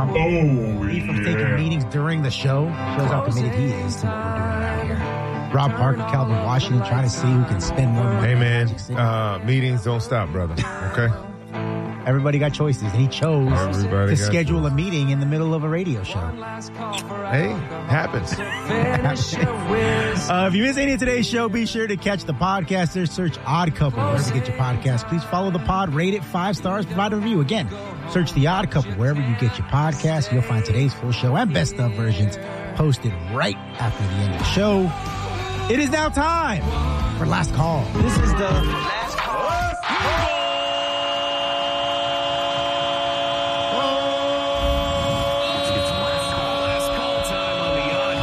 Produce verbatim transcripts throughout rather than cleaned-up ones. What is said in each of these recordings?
Oh, Ephraim's yeah. taking meetings during the show. Shows how committed he is to what we're doing around here. Rob Parker, Calvin Washington, trying to see who can spend more money. Hey, man, uh, meetings don't stop, brother. Okay? Everybody got choices, and he chose Everybody to got schedule choices. a meeting in the middle of a radio show. Hey, happens. uh, if you miss any of today's show, be sure to catch the podcast. There, search Odd Couple wherever you get your podcast. Please follow the pod, rate it five stars, provide a review. Again, search the Odd Couple wherever you get your podcast. You'll find today's full show and best of versions posted right after the end of the show. It is now time for Last Call. This is the Last Call. It's Last Call. Last Call time on the Odd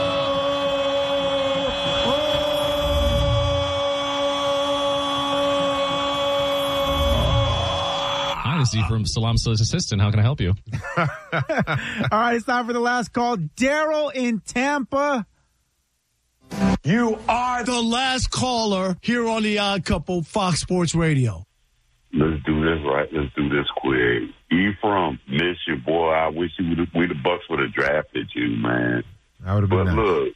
Couple. Hi, this is from Salam Sillah's assistant. How can I help you? All right, it's time for the last call. Daryl in Tampa. You are the last caller here on the Odd Couple, Fox Sports Radio. Let's do this right. Let's do this quick. Ephraim, miss you, boy. I wish you would. We the Bucks would have drafted you, man. I would have been But nice.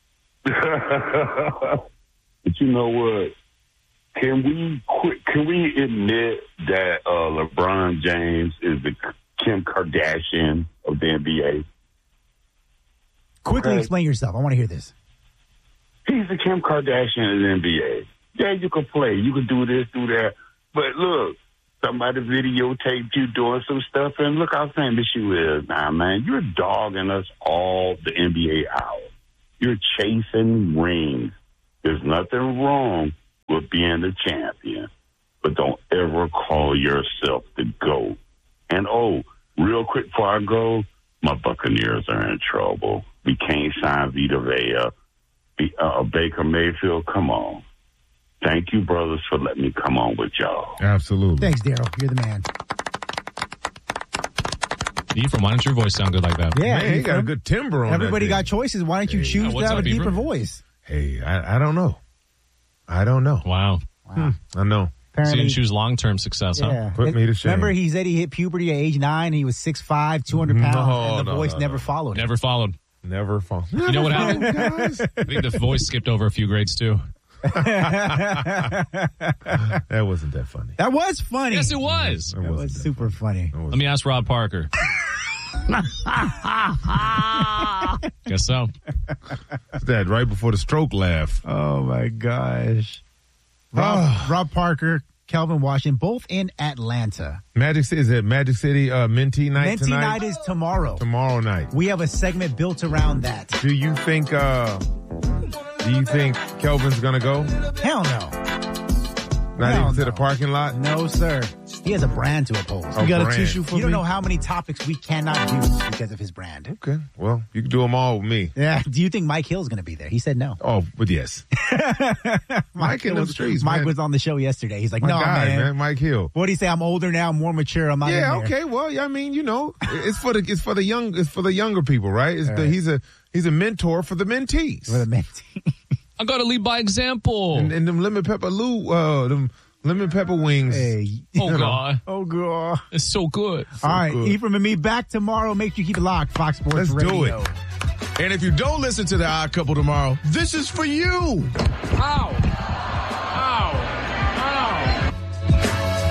look, but you know what? Can we quit? Can we admit that uh, LeBron James is the Kim Kardashian of the N B A? Quickly Okay. explain yourself. I want to hear this. He's the Kim Kardashian of the N B A. Yeah, you can play. You can do this, do that. But look, somebody videotaped you doing some stuff, and look how famous you is now, man. You're dogging us all the N B A out. You're chasing rings. There's nothing wrong with being the champion, but don't ever call yourself the GOAT. And, oh, real quick before I go, my Buccaneers are in trouble. We can't sign Vita Vea. Uh, Baker Mayfield, come on. Thank you, brothers, for letting me come on with y'all. Absolutely. Thanks, Daryl. You're the man. Ephraim, why don't your voice sound good like that? Yeah, Man, he got a Ephraim. good timbre on Everybody that got thing. choices. Why don't you Hey. choose Uh, to what's have up, a deeper Ephraim? voice? Hey, I, I don't know. I don't know. Wow. Wow. I know. So you Apparently, didn't choose long-term success, huh? yeah. Put me to shame. Remember, he said he hit puberty at age nine. And he was six five, two hundred pounds, No, and the no, voice no, never no. followed him. Never followed. Never fall. You know what happened? Guys. I think the voice skipped over a few grades, too. That wasn't that funny. That was funny. Yes, it was. That That wasn't was that super funny. funny. Let me ask Rob Parker. Guess so. What's that right before the stroke laugh. Oh, my gosh. Rob, Rob Parker, Calvin Washington, both in Atlanta. Magic City, is it Magic City uh, Minty night Minty tonight? night is tomorrow. Tomorrow night. We have a segment built around that. Do you think, uh, do you think Kelvin's gonna go? Hell no. Not Hell even to no. the parking lot? No, sir. He has a brand to oppose. Oh, You got a brand. tissue for You don't me? know how many topics we cannot do because of his brand. Okay. Well, you can do them all with me. Yeah. Do you think Mike Hill's going to be there? He said no. Oh, but yes. Mike in the was, streets, Mike man. was on the show yesterday. He's like, My no, guy, man. man. Mike Hill. What do you say? I'm older now, I'm more mature. I'm not Yeah, in there. okay. Well, I mean, you know, it's for the it's for the young it's for the younger people, right? It's the, right. he's a he's a mentor for the mentees. For the Minty. I got to lead by example. and, and them lemon pepper Lou, uh, them lemon pepper wings. Hey. Oh, God. Oh, God. It's so good. All right. good. Ephraim and me back tomorrow. Make sure you keep it locked. Fox Sports Let's do Radio. it. And if you don't listen to the Odd Couple tomorrow, this is for you. Ow. Ow. Ow.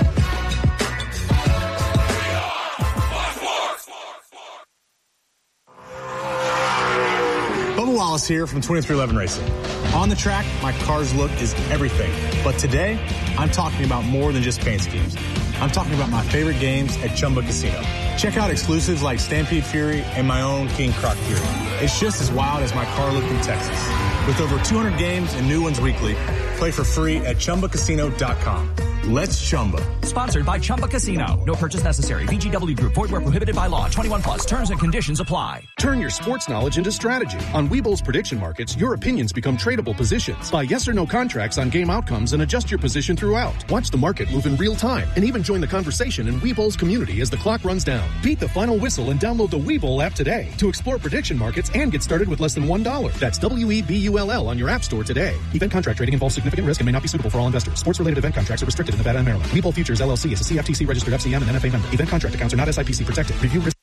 Bubba Wallace here from twenty-three eleven Racing. On the track, my car's look is everything. But today, I'm talking about more than just paint schemes. I'm talking about my favorite games at Chumba Casino. Check out exclusives like Stampede Fury and my own King Croc Fury. It's just as wild as my car look in Texas. With over two hundred games and new ones weekly, play for free at Chumba Casino dot com. Let's Chumba. Sponsored by Chumba Casino. No purchase necessary. V G W Group. Void where prohibited by law. twenty-one plus. Terms and conditions apply. Turn your sports knowledge into strategy. On Webull's prediction markets, your opinions become tradable positions. Buy yes or no contracts on game outcomes and adjust your position throughout. Watch the market move in real time and even join the conversation in Webull's community as the clock runs down. Beat the final whistle and download the Webull app today to explore prediction markets and get started with less than one dollar. That's W E B U L L on your app store today. Event contract trading involves significant risk and may not be suitable for all investors. Sports-related event contracts are restricted in Nevada and Maryland. Webull Futures L L C is a C F T C registered F C M and N F A member. Event contract accounts are not S I P C protected. Review risk.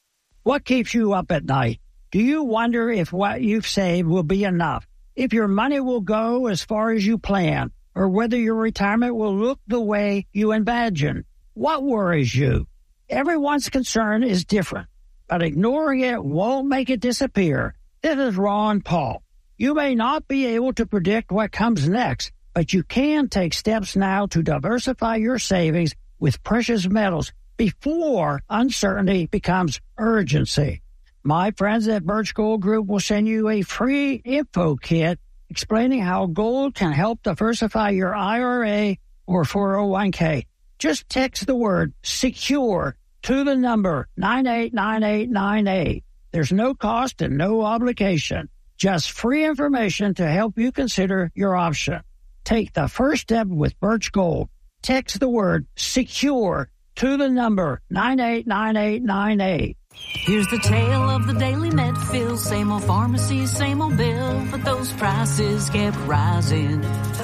What keeps you up at night? Do you wonder if what you've saved will be enough? If your money will go as far as you plan? Or whether your retirement will look the way you imagine? What worries you? Everyone's concern is different, but ignoring it won't make it disappear. This is Ron Paul. You may not be able to predict what comes next, but you can take steps now to diversify your savings with precious metals before uncertainty becomes urgency. My friends at Birch Gold Group will send you a free info kit explaining how gold can help diversify your I R A or four oh one k. Just text the word SECURE to the number nine eight nine eight nine eight. There's no cost and no obligation. Just free information to help you consider your option. Take the first step with Birch Gold. Text the word SECURE to the number nine eight nine eight nine eight. Here's the tale of the daily Medfield. Same old pharmacy, same old bill, but those prices kept rising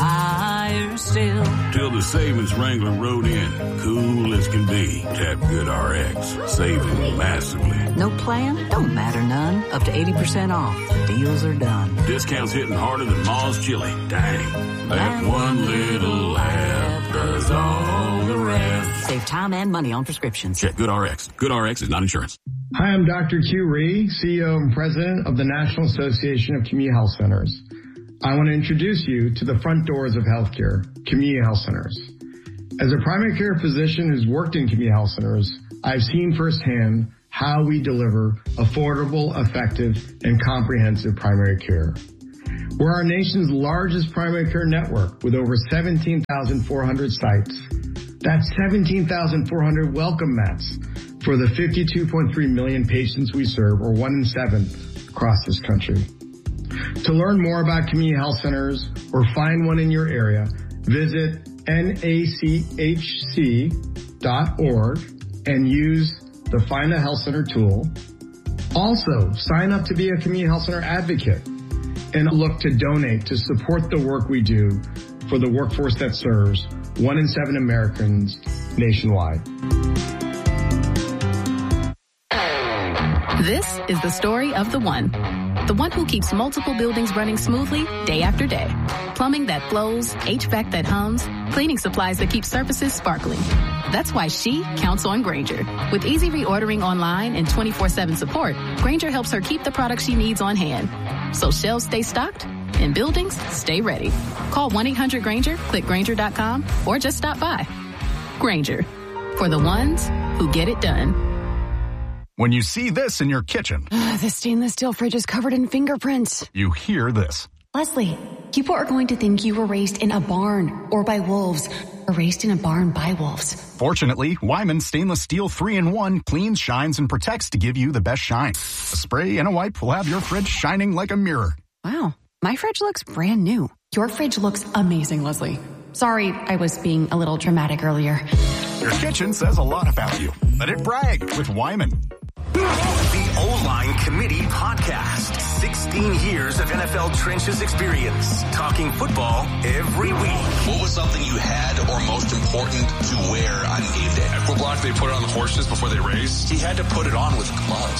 higher still. Till the savings Wrangler rode in, cool as can be. Tap GoodRx, saving massively. No plan? Don't matter none. Up to eighty percent off. Deals are done. Discounts hitting harder than Ma's chili. Dang. That one little app does all the rest. Save time and money on prescriptions. Check GoodRx. GoodRx is not insurance. Hi, I'm Doctor Q Ree, C E O and President of the National Association of Community Health Centers. I want to introduce you to the front doors of healthcare, community health centers. As a primary care physician who's worked in community health centers, I've seen firsthand how we deliver affordable, effective, and comprehensive primary care. We're our nation's largest primary care network with over seventeen thousand four hundred sites. That's seventeen thousand four hundred welcome mats for the fifty-two point three million patients we serve, or one in seven across this country. To learn more about community health centers or find one in your area, visit N A C H C dot org and use the Find a Health Center tool. Also, sign up to be a community health center advocate and look to donate to support the work we do for the workforce that serves one in seven Americans nationwide. This is the story of the one. The one who keeps multiple buildings running smoothly day after day. Plumbing that flows, H V A C that hums, cleaning supplies that keep surfaces sparkling. That's why she counts on Grainger. With easy reordering online and twenty-four seven support, Grainger helps her keep the products she needs on hand. So shelves stay stocked and buildings stay ready. Call one eight hundred Grainger, click Grainger dot com, or just stop by. Grainger, for the ones who get it done. When you see this in your kitchen, the stainless steel fridge is covered in fingerprints. You hear this. Leslie, people are going to think you were raised in a barn or by wolves, or raised in a barn by wolves. Fortunately, Wyman Stainless Steel three in one cleans, shines, and protects to give you the best shine. A spray and a wipe will have your fridge shining like a mirror. Wow, my fridge looks brand new. Your fridge looks amazing, Leslie. Sorry, I was being a little dramatic earlier. Your kitchen says a lot about you. Let it brag with Wyman. The O-Line Committee Podcast. sixteen years of N F L trenches experience. Talking football every week. What was something you had or most important to wear on game day? At football, they put it on the horses before they race. He had to put it on with gloves.